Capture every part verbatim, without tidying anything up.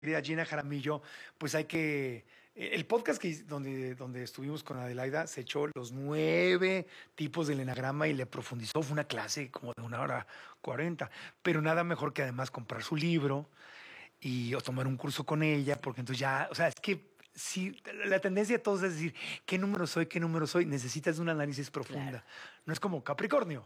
querida Gina Jaramillo, pues hay que... El podcast que, donde, donde estuvimos con Adelaida se echó los nueve tipos del enagrama y le profundizó. Fue una clase como de una hora cuarenta, pero nada mejor que además comprar su libro y o tomar un curso con ella, porque entonces ya, o sea, es que sí, la tendencia de todos es decir, ¿qué número soy? ¿Qué número soy? Necesitas un análisis profunda. Claro. No es como Capricornio.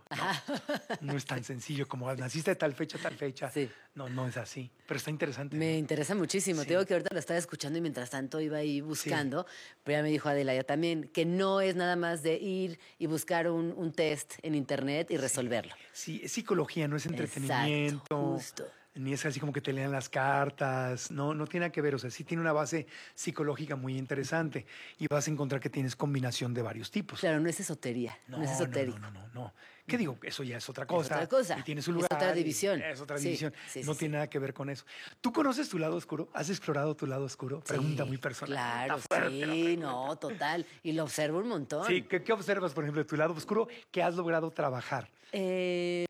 No, no es tan sencillo como naciste de tal fecha, tal fecha. Sí. No, no es así. Pero está interesante. Me ¿no? interesa muchísimo. Sí. Te digo que ahorita lo estaba escuchando y mientras tanto iba ahí buscando. Sí. Pero ya me dijo Adelaida también que no es nada más de ir y buscar un, un test en internet y resolverlo. Sí, sí, es psicología, no es entretenimiento. Exacto, justo. Ni es así como que te lean las cartas, no, no tiene nada que ver, o sea, sí tiene una base psicológica muy interesante y vas a encontrar que tienes combinación de varios tipos. Claro, no es esotería, no, no es esotérico. No, no, no, no. ¿Qué digo? Eso ya es otra cosa. Es otra cosa. Y tiene su lugar. Es otra división. Es otra sí, división. Sí, sí, no sí, tiene sí. nada que ver con eso. ¿Tú conoces tu lado oscuro? ¿Has explorado tu lado oscuro? Pregunta sí, muy personal. Claro, sí, no, total. Y lo observo un montón. Sí, ¿qué, qué observas, por ejemplo, de tu lado oscuro? ¿Qué has logrado trabajar? Eh...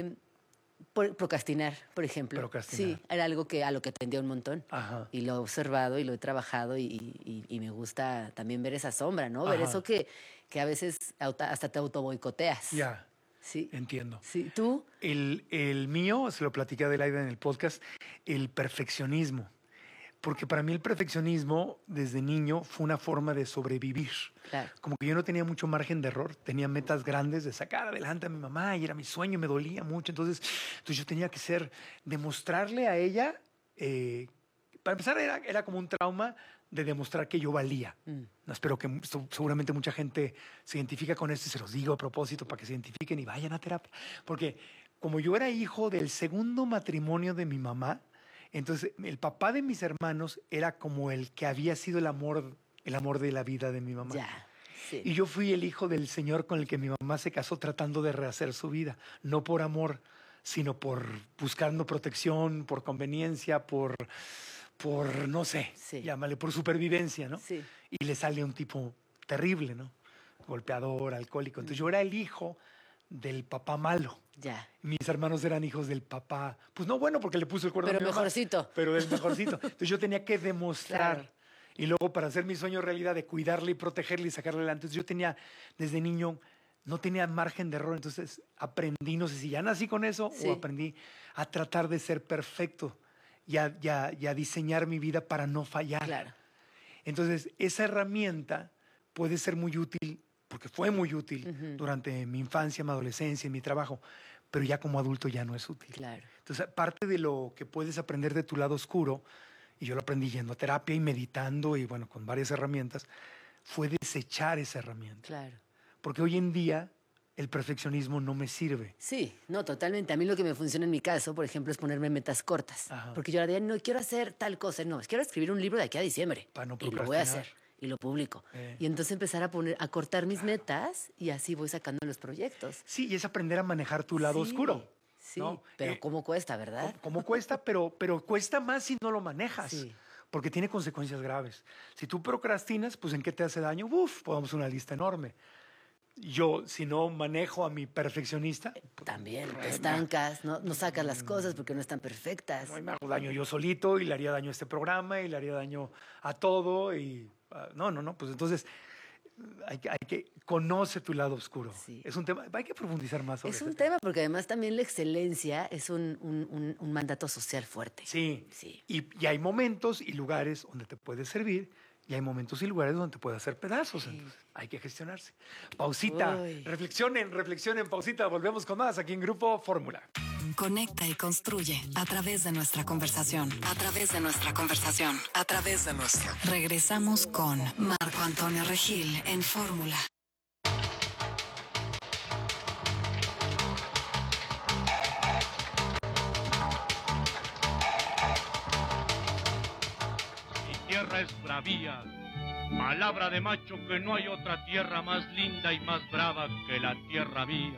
Por, procrastinar, por ejemplo. Procrastinar. Sí, era algo que a lo que tendía un montón. Ajá. Y lo he observado y lo he trabajado y, y, y me gusta también ver esa sombra, ¿no? Ver Ajá. eso que, que a veces hasta te autoboicoteas. Ya. Sí. Entiendo. Sí. ¿Tú? El, el mío, se lo platiqué a Adelaida en el podcast, el perfeccionismo. Porque para mí el perfeccionismo desde niño fue una forma de sobrevivir. Claro. Como que yo no tenía mucho margen de error, tenía metas grandes de sacar adelante a mi mamá y era mi sueño, me dolía mucho. Entonces, entonces yo tenía que ser, demostrarle a ella, eh, para empezar era, era como un trauma de demostrar que yo valía. Mm. No, espero que seguramente mucha gente se identifica con esto y se los digo a propósito para que se identifiquen y vayan a terapia. Porque como yo era hijo del segundo matrimonio de mi mamá, entonces, el papá de mis hermanos era como el que había sido el amor, el amor de la vida de mi mamá. Ya, sí. Y yo fui el hijo del señor con el que mi mamá se casó tratando de rehacer su vida. No por amor, sino por buscando protección, por conveniencia, por, por no sé, sí. llámale, por supervivencia, ¿no? Sí. Y le sale un tipo terrible, ¿no? Golpeador, alcohólico. Entonces, mm. yo era el hijo del papá malo. Ya. Mis hermanos eran hijos del papá, pues no bueno porque le puso el cuerno pero a mi mamá, mejorcito. pero del mejorcito. Entonces yo tenía que demostrar. Claro. Y luego para hacer mi sueño realidad de cuidarle y protegerle y sacarle adelante. Entonces yo tenía, desde niño, no tenía margen de error. Entonces aprendí, no sé si ya nací con eso sí. o aprendí a tratar de ser perfecto y a, y, a, y a diseñar mi vida para no fallar. Claro. Entonces esa herramienta puede ser muy útil porque fue muy útil uh-huh. durante mi infancia, mi adolescencia, mi trabajo, pero ya como adulto ya no es útil. Claro. Entonces, parte de lo que puedes aprender de tu lado oscuro, y yo lo aprendí yendo a terapia y meditando y bueno, con varias herramientas, fue desechar esa herramienta. Claro. Porque hoy en día el perfeccionismo no me sirve. Sí, no, totalmente. A mí lo que me funciona en mi caso, por ejemplo, es ponerme metas cortas. Ajá. Porque yo ahora día no quiero hacer tal cosa, no, quiero escribir un libro de aquí a diciembre. Para no y lo voy a hacer. Y lo publico. Eh. Y entonces empezar a poner, a cortar mis claro. metas y así voy sacando los proyectos. Sí, y es aprender a manejar tu lado sí, oscuro. Sí, ¿no? pero eh, cómo cuesta, ¿verdad? ¿Cómo, cómo cuesta? pero, pero cuesta más si no lo manejas. Sí. Porque tiene consecuencias graves. Si tú procrastinas, pues ¿en qué te hace daño? Uf, podemos una lista enorme. Yo, si no manejo a mi perfeccionista... También te estancas, no, no sacas las cosas porque no están perfectas. No, y me hago daño yo solito y le haría daño a este programa y le haría daño a todo y... Uh, no, no, no, pues entonces hay que, hay que... Conoce tu lado oscuro. Sí. Es un tema... Hay que profundizar más sobre Es ese un tema porque además también la excelencia es un, un, un, un mandato social fuerte. Sí, sí. Y, y hay momentos y lugares donde te puede servir y hay momentos y lugares donde te puede hacer pedazos. Sí. Entonces, hay que gestionarse. Pausita. Uy. Reflexionen, reflexionen, pausita. Volvemos con más aquí en Grupo Fórmula. Conecta y construye a través de nuestra conversación. A través de nuestra conversación. A través de nuestra. Regresamos con Marco Antonio Regil en Fórmula. Tierra es bravía, palabra de macho que no hay otra tierra más linda y más brava que la tierra mía.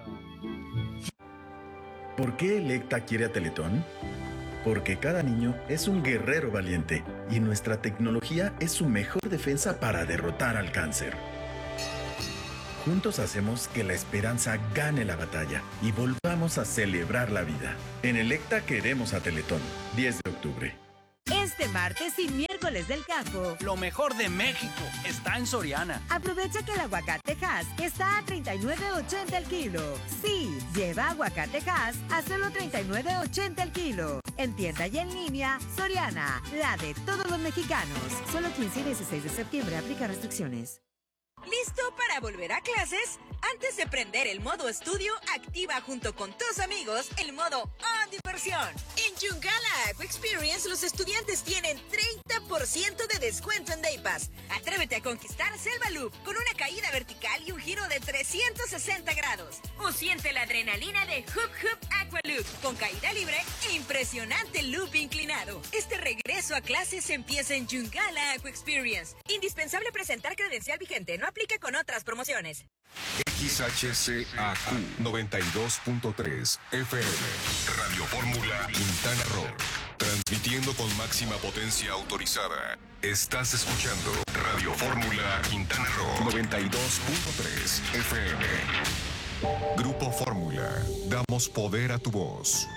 ¿Por qué Electa quiere a Teletón? Porque cada niño es un guerrero valiente y nuestra tecnología es su mejor defensa para derrotar al cáncer. Juntos hacemos que la esperanza gane la batalla y volvamos a celebrar la vida. En Electa queremos a Teletón, diez de octubre. Este martes y miércoles del campo. Lo mejor de México está en Soriana. Aprovecha que el aguacate Hass está a treinta y nueve ochenta el kilo. Sí, lleva aguacate Hass a solo treinta y nueve ochenta el kilo. En tienda y en línea, Soriana, la de todos los mexicanos. Solo quince y dieciséis de septiembre, aplica restricciones. ¿Listo para volver a clases? Antes de prender el modo estudio, activa junto con tus amigos el modo On Diversión. En Yungala Aqua Experience, los estudiantes tienen treinta por ciento de descuento en Day Pass. Atrévete a conquistar Selva Loop con una caída vertical y un giro de trescientos sesenta grados. O siente la adrenalina de Hoop Hoop Aqua Loop con caída libre e impresionante loop inclinado. Este regreso a clases empieza en Yungala Aqua Experience. Indispensable presentar credencial vigente. No aplica con otras promociones. X H C A Q noventa y dos punto tres F M Radio Fórmula Quintana Roo. Transmitiendo con máxima potencia autorizada. Estás escuchando Radio Fórmula Quintana Roo noventa y dos punto tres F M. Grupo Fórmula. Damos poder a tu voz.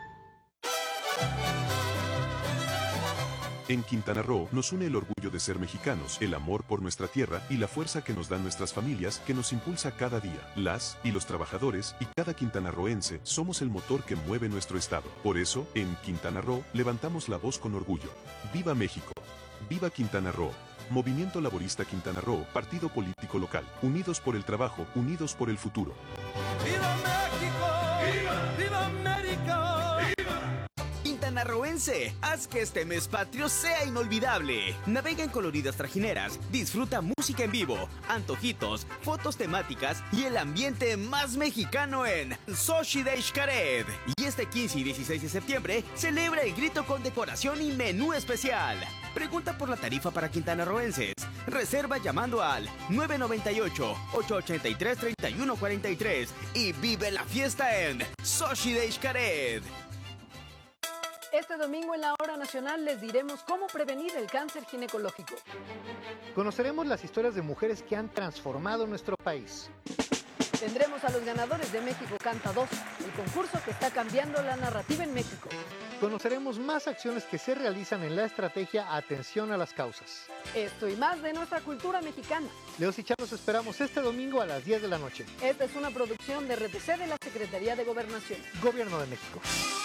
En Quintana Roo nos une el orgullo de ser mexicanos, el amor por nuestra tierra y la fuerza que nos dan nuestras familias que nos impulsa cada día. Las y los trabajadores y cada quintanarroense somos el motor que mueve nuestro estado. Por eso, en Quintana Roo levantamos la voz con orgullo. ¡Viva México! ¡Viva Quintana Roo! Movimiento Laborista Quintana Roo, partido político local. Unidos por el trabajo, unidos por el futuro. ¡Viva México! ¡Viva! ¡Viva América! ¡Viva! Quintanarroense, haz que este mes patrio sea inolvidable. Navega en coloridas trajineras, disfruta música en vivo, antojitos, fotos temáticas y el ambiente más mexicano en Xochitl de Xcaret. Y este quince y dieciséis de septiembre, celebra el grito con decoración y menú especial. Pregunta por la tarifa para quintanarroenses. Reserva llamando al nueve nueve ocho, ocho ocho tres, tres uno cuatro tres y vive la fiesta en Xochitl de Xcaret. Este domingo en la Hora Nacional les diremos cómo prevenir el cáncer ginecológico. Conoceremos las historias de mujeres que han transformado nuestro país. Tendremos a los ganadores de México Canta dos, el concurso que está cambiando la narrativa en México. Conoceremos más acciones que se realizan en la estrategia Atención a las Causas. Esto y más de nuestra cultura mexicana. Leos y Char los esperamos este domingo a las diez de la noche. Esta es una producción de R T C de la Secretaría de Gobernación. Gobierno de México.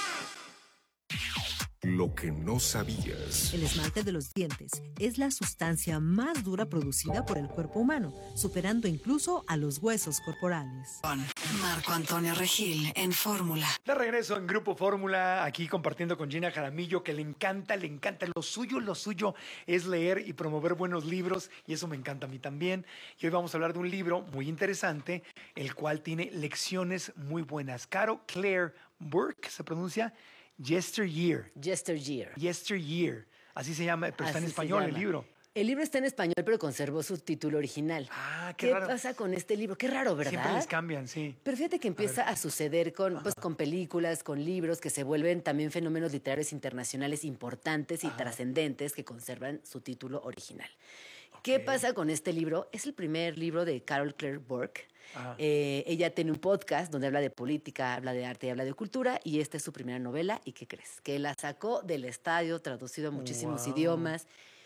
Lo que no sabías. El esmalte de los dientes es la sustancia más dura producida por el cuerpo humano, superando incluso a los huesos corporales. Con Marco Antonio Regil en Fórmula. De regreso en Grupo Fórmula, aquí compartiendo con Gina Jaramillo, que le encanta, le encanta. Lo suyo, lo suyo es leer y promover buenos libros, y eso me encanta a mí también. Y hoy vamos a hablar de un libro muy interesante, el cual tiene lecciones muy buenas. Caro Claire Burke, se pronuncia Yesteryear. Yesteryear. Yesteryear. Así se llama, pero está en español el libro. El libro está en español, pero conservó su título original. Ah, qué, ¿Qué raro. pasa con este libro? Qué raro, ¿verdad? Siempre les cambian, sí. Pero fíjate que empieza a, a suceder con, pues, con películas, con libros que se vuelven también fenómenos literarios internacionales importantes y Ajá. trascendentes que conservan su título original. Okay. ¿Qué pasa con este libro? Es el primer libro de Carol Claire Burke. Eh, ella tiene un podcast donde habla de política, habla de arte y habla de cultura, y esta es su primera novela. ¿Y qué crees? Que la sacó del estadio, traducido a muchísimos wow. idiomas,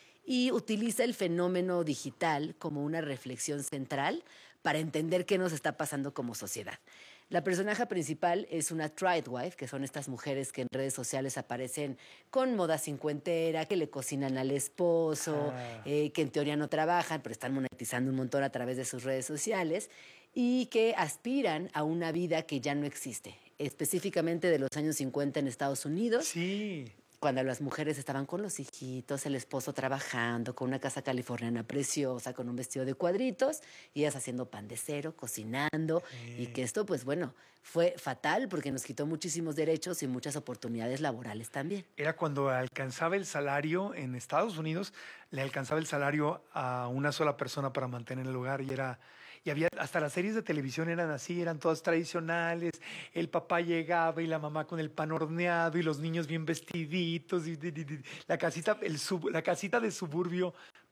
y utiliza el fenómeno digital como una reflexión central para entender qué nos está pasando como sociedad. La personaje principal es una tradwife, que son estas mujeres que en redes sociales aparecen con moda cincuentera, que le cocinan al esposo, ah. eh, que en teoría no trabajan, pero están monetizando un montón a través de sus redes sociales, y que aspiran a una vida que ya no existe, específicamente de los años cincuenta en Estados Unidos. Sí. Cuando las mujeres estaban con los hijitos, el esposo trabajando, con una casa californiana preciosa, con un vestido de cuadritos, y ellas haciendo pan de cero, cocinando, sí. y que esto, pues bueno, fue fatal porque nos quitó muchísimos derechos y muchas oportunidades laborales también. Era cuando alcanzaba el salario en Estados Unidos, le alcanzaba el salario a una sola persona para mantener el hogar, y era... Y había, hasta las series de televisión eran así, eran todas tradicionales. El papá llegaba y la mamá con el pan horneado y los niños bien vestiditos. Y, y, y, la, casita, el sub, la casita de suburbio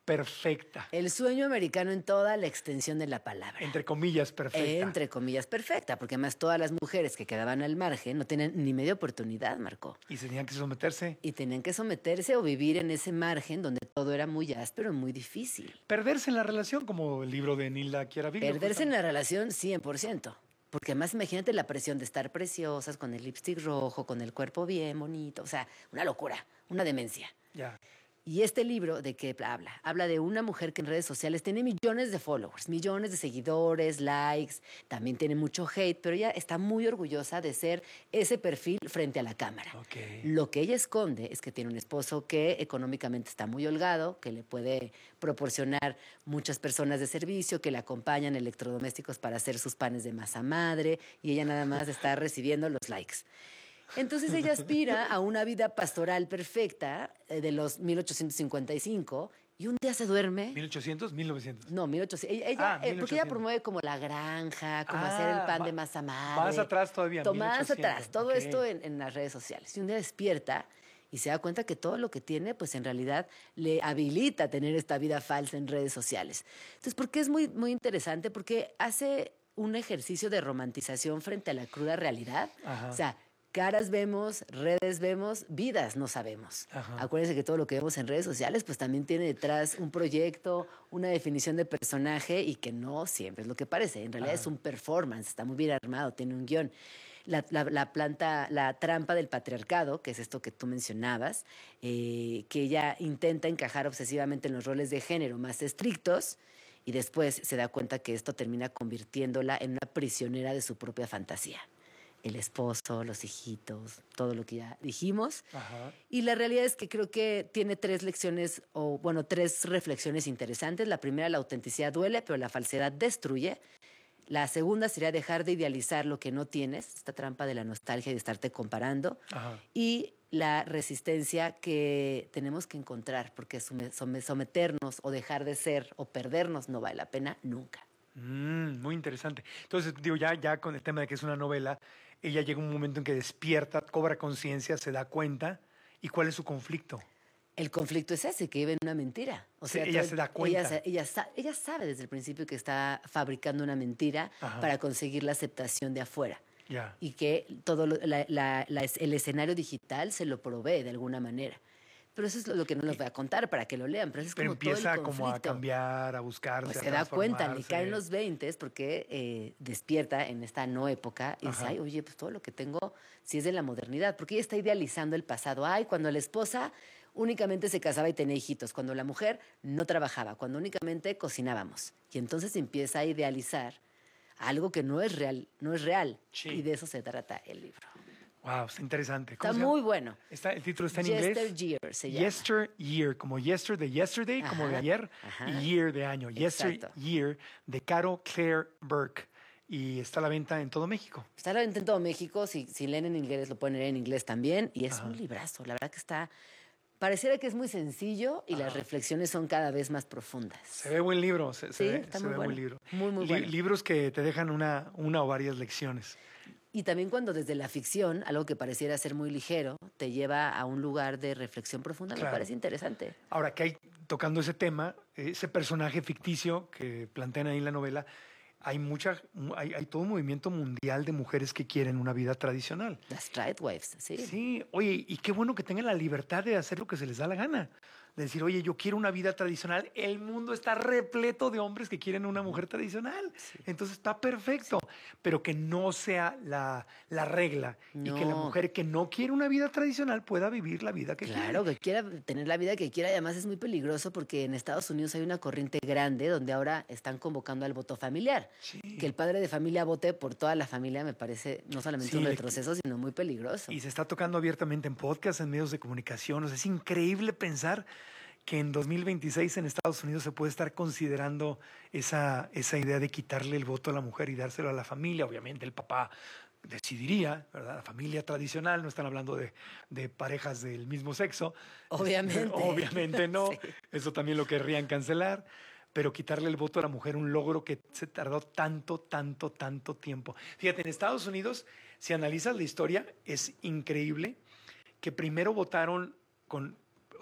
perfecta. El sueño americano en toda la extensión de la palabra. Entre comillas, perfecta. Entre comillas, perfecta, porque además todas las mujeres que quedaban al margen no tenían ni media oportunidad, Marco. Y tenían que someterse. Y tenían que someterse o vivir en ese margen donde todo era muy áspero y muy difícil. Perderse en la relación, como el libro de Nilda Chiaraviglio. Perderse en la relación, cien por ciento. Porque además imagínate la presión de estar preciosas, con el lipstick rojo, con el cuerpo bien bonito. O sea, una locura, una demencia. Ya. Y este libro, ¿de qué habla? Habla de una mujer que en redes sociales tiene millones de followers, millones de seguidores, likes, también tiene mucho hate, pero ella está muy orgullosa de ser ese perfil frente a la cámara. Okay. Lo que ella esconde es que tiene un esposo que económicamente está muy holgado, que le puede proporcionar muchas personas de servicio, que le acompañan electrodomésticos para hacer sus panes de masa madre, y ella nada más está recibiendo los likes. Entonces ella aspira a una vida pastoral perfecta eh, de los mil ochocientos cincuenta y cinco y un día se duerme. ¿mil ochocientos? ¿mil novecientos? No, mil ochocientos. Ella, ella, Ah, eh, porque ella mil ochocientos. promueve como la granja, como Ah, hacer el pan va- de masa madre. Más atrás todavía. To- Más mil ochocientos. atrás, todo Ok. esto en, en las redes sociales. Y un día despierta y se da cuenta que todo lo que tiene, pues en realidad le habilita tener esta vida falsa en redes sociales. Entonces, ¿por qué es muy, muy interesante? Porque hace un ejercicio de romantización frente a la cruda realidad. Ajá. O sea, caras vemos, redes vemos, vidas no sabemos. Ajá. Acuérdense que todo lo que vemos en redes sociales pues también tiene detrás un proyecto, una definición de personaje y que no siempre es lo que parece. En realidad Ajá. es un performance, está muy bien armado, tiene un guión. La, la- la planta, la trampa del patriarcado, que es esto que tú mencionabas, eh, que ella intenta encajar obsesivamente en los roles de género más estrictos y después se da cuenta que esto termina convirtiéndola en una prisionera de su propia fantasía. El esposo, los hijitos, todo lo que ya dijimos. Ajá. Y la realidad es que creo que tiene tres lecciones, o bueno, tres reflexiones interesantes. La primera, la autenticidad duele, pero la falsedad destruye. La segunda sería dejar de idealizar lo que no tienes, esta trampa de la nostalgia y de estarte comparando. Ajá. Y la resistencia que tenemos que encontrar, porque sume- some- someternos o dejar de ser o perdernos no vale la pena nunca. Mm, muy interesante. Entonces, digo, ya, ya con el tema de que es una novela, ella llega un momento en que despierta, cobra conciencia, se da cuenta. ¿Y cuál es su conflicto? El conflicto es ese, que vive en una mentira. O Sí, sea, ella todo- se da cuenta. Ella, sa- ella sa- ella sabe desde el principio que está fabricando una mentira Ajá. para conseguir la aceptación de afuera. Ya. Y que todo lo- la- la- la- el escenario digital se lo provee de alguna manera. Pero eso es lo que no les voy a contar para que lo lean. Pero eso es Pero como todo el empieza como a conflicto. cambiar, a buscarse, Pues a se da cuenta, le transformarse. caen los veinte porque eh, despierta en esta no época y dice, Ajá. ay, oye, pues todo lo que tengo sí es de la modernidad, porque ella está idealizando el pasado. Ay, cuando la esposa únicamente se casaba y tenía hijitos, cuando la mujer no trabajaba, cuando únicamente cocinábamos. Y entonces empieza a idealizar algo que no es real, no es real. Sí. Y de eso se trata el libro. Wow, está interesante. Está ¿Cómo se llama? muy bueno. Está, el título está en inglés. Yesteryear se llama. Yesteryear, como yester de yesterday, como de Ajá, ayer, ajá. y year de año. Exacto. Yesteryear, de Caro Claire Burke. Y está a la venta en todo México. Está a la venta en todo México. Si, si leen en inglés, lo pueden leer en inglés también. Y es Ajá. un librazo. La verdad que está. Pareciera que es muy sencillo y las reflexiones son cada vez más profundas. Se ve buen libro, se, se Sí, ve, está se muy ve bueno. buen libro. Muy, muy Li- bueno. Libros que te dejan una, una o varias lecciones. Y también cuando desde la ficción, algo que pareciera ser muy ligero, te lleva a un lugar de reflexión profunda, Claro. me parece interesante. Ahora que hay, tocando ese tema, ese personaje ficticio que plantean ahí en la novela, hay mucha, hay, hay todo un movimiento mundial de mujeres que quieren una vida tradicional. Las Trailwaves, sí. Sí, oye, y qué bueno que tengan la libertad de hacer lo que se les da la gana. De decir, oye, yo quiero una vida tradicional. El mundo está repleto de hombres que quieren una mujer tradicional. Entonces está perfecto. Pero que no sea la, la regla. Y que la No. mujer que no quiere una vida tradicional pueda vivir la vida que Claro, quiere. que quiera tener la vida que quiera. Y además es muy peligroso porque en Estados Unidos hay una corriente grande donde ahora están convocando al voto familiar. Que el padre de familia vote por toda la familia me parece no solamente Sí, un le- retroceso, sino muy peligroso. Y se está tocando abiertamente en podcasts, en medios de comunicación. O sea, es increíble pensar que en dos mil veintiséis en Estados Unidos se puede estar considerando esa, esa idea de quitarle el voto a la mujer y dárselo a la familia. Obviamente el papá decidiría, ¿verdad? La familia tradicional, no están hablando de, de parejas del mismo sexo. Obviamente. Obviamente no. Sí. Eso también lo querrían cancelar. Pero quitarle el voto a la mujer, un logro que se tardó tanto, tanto, tanto tiempo. Fíjate, en Estados Unidos, si analizas la historia, es increíble que primero votaron con,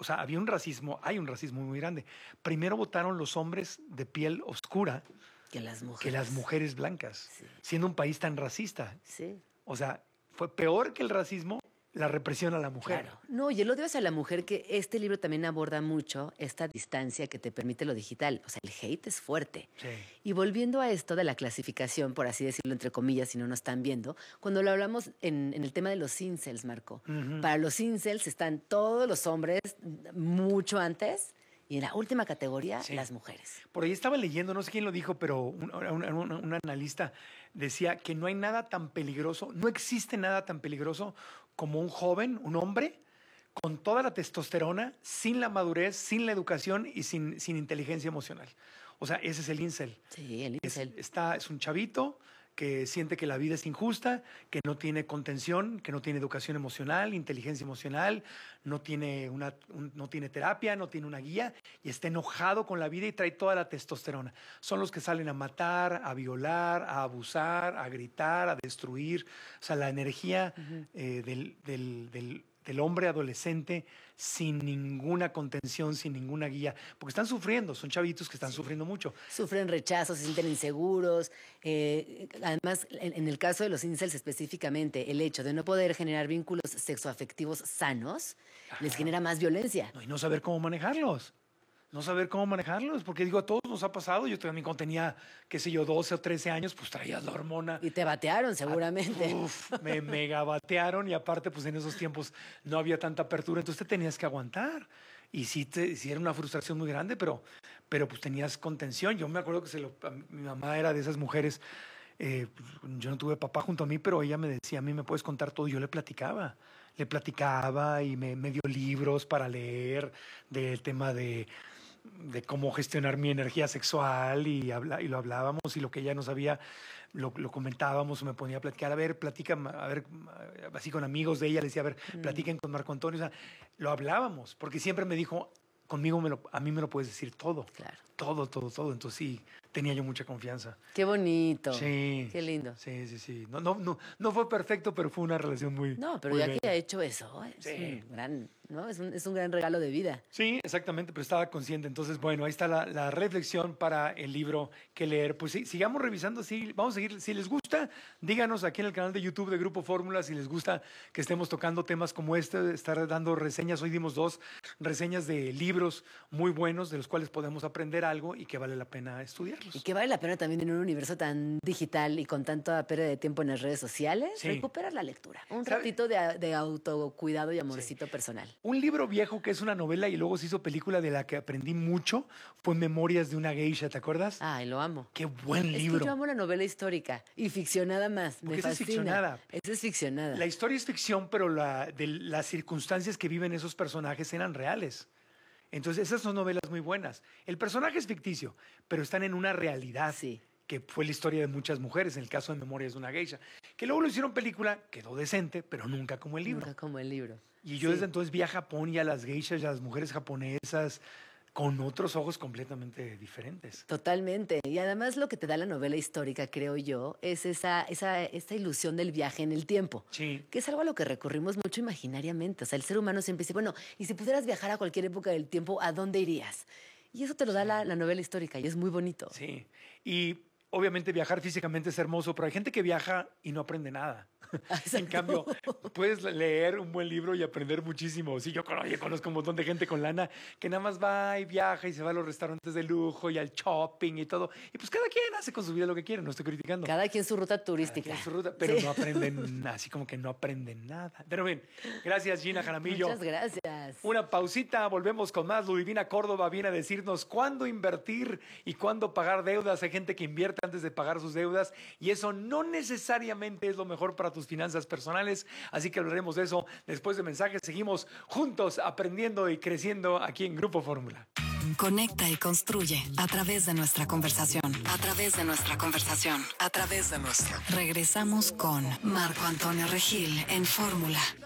o sea, había un racismo, hay un racismo muy grande. Primero votaron los hombres de piel oscura que las mujeres, que las mujeres blancas, sí. siendo un país tan racista. Sí. O sea, fue peor que el racismo la represión a la mujer. Claro. No, y el odio hacia la mujer, que este libro también aborda mucho esta distancia que te permite lo digital. O sea, el hate es fuerte. Sí. Y volviendo a esto de la clasificación, por así decirlo, entre comillas, si no nos están viendo, cuando lo hablamos en, en el tema de los incels, Marco, Ujú. para los incels están todos los hombres mucho antes y en la última categoría, Sí. las mujeres. Por ahí estaba leyendo, no sé quién lo dijo, pero un, un- un- un analista decía que no hay nada tan peligroso, no existe nada tan peligroso como un joven, un hombre, con toda la testosterona, sin la madurez, sin la educación y sin, sin inteligencia emocional. O sea, ese es el incel. Sí, el Es, incel. está, es un chavito que siente que la vida es injusta, que no tiene contención, que no tiene educación emocional, inteligencia emocional, no tiene, una, un- no tiene terapia, no tiene una guía y está enojado con la vida y trae toda la testosterona. Son los que salen a matar, a violar, a abusar, a gritar, a destruir. O sea, la energía eh, del, del- del- del hombre adolescente sin ninguna contención, sin ninguna guía, porque están sufriendo, son chavitos que están sufriendo mucho. Sufren rechazo, se sienten inseguros. eh, además, en, en el caso de los incels específicamente, el hecho de no poder generar vínculos sexoafectivos sanos les genera más violencia. No, y no saber cómo manejarlos. No saber cómo manejarlos, porque digo, a todos nos ha pasado. Yo también cuando tenía, qué sé yo, doce o trece años, pues traías la hormona. Y te batearon seguramente. Uf, me mega batearon y aparte, pues en esos tiempos no había tanta apertura, entonces te tenías que aguantar. Y sí, te, sí era una frustración muy grande, pero, pero pues tenías contención. Yo me acuerdo que se lo, a mi mi mamá era de esas mujeres, eh, pues, yo no tuve papá junto a mí, pero ella me decía, a mí me puedes contar todo, y yo le platicaba. Le platicaba y me, me dio libros para leer del tema de, de cómo gestionar mi energía sexual y, habla, y lo hablábamos y lo que ella no sabía lo, lo comentábamos o me ponía a platicar, a ver, platica, a ver, así con amigos de ella, le decía, a ver, platiquen con Marco Antonio, o sea, lo hablábamos, porque siempre me dijo, conmigo me lo, a mí me lo puedes decir todo, Claro. todo, todo, todo, entonces sí, tenía yo mucha confianza. Qué bonito. Sí. Qué lindo. Sí, sí, sí, no, no, no, no fue perfecto, pero fue una relación muy No, pero muy ya bella. que ha hecho eso, es, Sí. un gran, ¿no? es, un, es un gran regalo de vida. Sí, exactamente, pero estaba consciente. Entonces, bueno, ahí está la, la reflexión para el libro que leer. Pues sí, sigamos revisando, sí, vamos a seguir. Si les gusta, díganos aquí en el canal de YouTube de Grupo Fórmula si les gusta que estemos tocando temas como este, estar dando reseñas. Hoy dimos dos reseñas de libros muy buenos de los cuales podemos aprender algo y que vale la pena estudiarlos. Y que vale la pena también en un universo tan digital y con tanta pérdida de tiempo en las redes sociales, Sí. recuperar la lectura. Un ¿Sabe? ratito de, de autocuidado y amorcito personal. Un libro viejo que es una novela y luego se hizo película de la que aprendí mucho fue Memorias de una geisha, ¿te acuerdas? Ay, lo amo. Qué buen Es libro. que yo amo la novela histórica y ficcionada más. Porque Me esa es fascina. ficcionada. Esa es ficcionada. La historia es ficción, pero la, de las circunstancias que viven esos personajes eran reales. Entonces, esas son novelas muy buenas. El personaje es ficticio, pero están en una realidad. Sí. Que fue la historia de muchas mujeres, en el caso de Memorias de una geisha. Que luego lo hicieron película, quedó decente, pero nunca como el libro. Nunca como el libro. Y yo Sí. desde entonces vi a Japón y a las geishas y a las mujeres japonesas con otros ojos completamente diferentes. Totalmente. Y además lo que te da la novela histórica, creo yo, es esa, esa, esa ilusión del viaje en el tiempo. Sí. Que es algo a lo que recurrimos mucho imaginariamente. O sea, el ser humano siempre dice, bueno, y si pudieras viajar a cualquier época del tiempo, ¿a dónde irías? Y eso te lo da la, la novela histórica y es muy bonito. Sí. Y obviamente viajar físicamente es hermoso, pero hay gente que viaja y no aprende nada. En cambio, puedes leer un buen libro y aprender muchísimo. Sí, yo conozco, yo conozco un montón de gente con lana que nada más va y viaja y se va a los restaurantes de lujo y al shopping y todo. Y pues cada quien hace con su vida lo que quiere, no estoy criticando. Cada quien su ruta turística. Cada quien su ruta, pero Sí. no aprenden, así como que no aprenden nada. Pero bien, gracias Gina Jaramillo. Muchas gracias. Una pausita, volvemos con más. Ludivina Córdoba viene a decirnos cuándo invertir y cuándo pagar deudas. Hay gente que invierte antes de pagar sus deudas y eso no necesariamente es lo mejor para tus finanzas personales. Así que hablaremos de eso después de mensajes. Seguimos juntos aprendiendo y creciendo aquí en Grupo Fórmula. Conecta y construye a través de nuestra conversación. A través de nuestra conversación. A través de nuestra. Regresamos con Marco Antonio Regil en Fórmula.